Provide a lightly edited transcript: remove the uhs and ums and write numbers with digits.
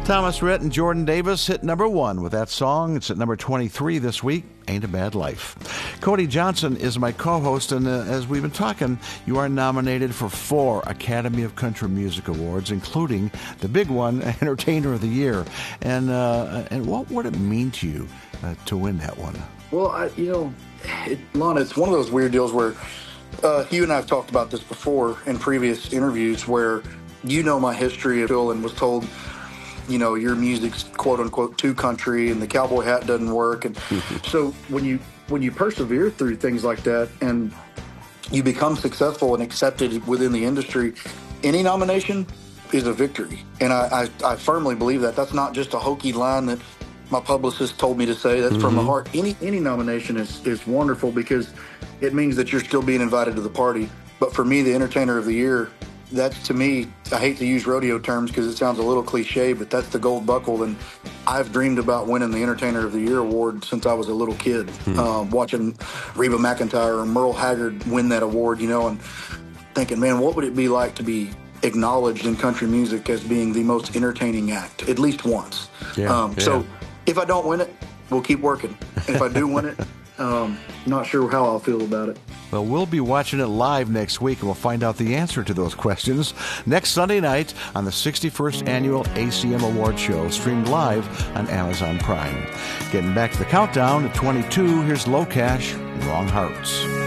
Thomas Rhett and Jordan Davis hit number 1 with that song. It's at number 23 this week, Ain't a Bad Life. Cody Johnson is my co-host, and as we've been talking, you are nominated for 4 Academy of Country Music Awards, including the big one, Entertainer of the Year. And what would it mean to you to win that one? Well, Lon, it's one of those weird deals where you and I have talked about this before in previous interviews where my history of Phil and was told, your music's quote unquote too country and the cowboy hat doesn't work. And so when you persevere through things like that and you become successful and accepted within the industry, any nomination is a victory. And I firmly believe that. That's not just a hokey line that my publicist told me to say. That's from the heart. Any nomination is wonderful because it means that you're still being invited to the party. But for me, the Entertainer of the Year, that's, to me, I hate to use rodeo terms because it sounds a little cliche, but that's the gold buckle. And I've dreamed about winning the Entertainer of the Year award since I was a little kid, watching Reba McEntire or Merle Haggard win that award, and thinking, man, what would it be like to be acknowledged in country music as being the most entertaining act, at least once. So if I don't win it, we'll keep working. If I do win it, not sure how I'll feel about it. Well, we'll be watching it live next week, and we'll find out the answer to those questions next Sunday night on the 61st Annual ACM Award Show, streamed live on Amazon Prime. Getting back to the countdown at 22, here's Low Cash, Wrong Hearts.